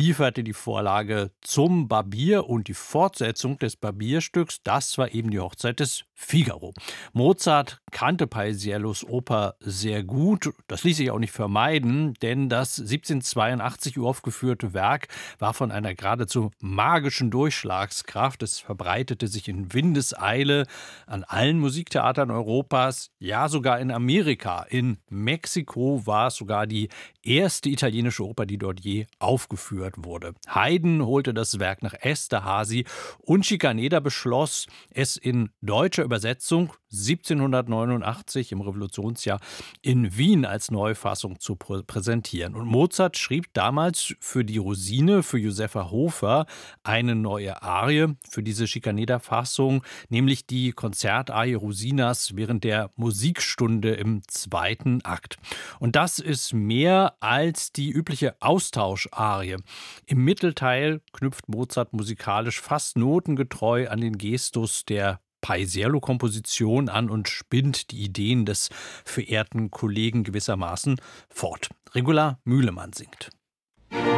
lieferte die Vorlage zum Barbier und die Fortsetzung des Barbierstücks, das war eben die Hochzeit des Figaro. Mozart kannte Paisiellos Oper sehr gut. Das ließ sich auch nicht vermeiden, denn das 1782 uraufgeführte Werk war von einer geradezu magischen Durchschlagskraft. Es verbreitete sich in Windeseile an allen Musiktheatern Europas, ja sogar in Amerika. In Mexiko war es sogar die erste italienische Oper, die dort je aufgeführt wurde. Haydn holte das Werk nach Esterházy und Schikaneder beschloss, es in deutscher Übersetzung 1789 im Revolutionsjahr in Wien als Neufassung zu präsentieren. Und Mozart schrieb damals für die Rosine, für Josefa Hofer, eine neue Arie für diese Schikaneder-Fassung, nämlich die Konzertarie Rosinas während der Musikstunde im zweiten Akt. Und das ist mehr als die übliche Austauscharie. Im Mittelteil knüpft Mozart musikalisch fast notengetreu an den Gestus der Paisiello-Komposition an und spinnt die Ideen des verehrten Kollegen gewissermaßen fort. Regula Mühlemann singt.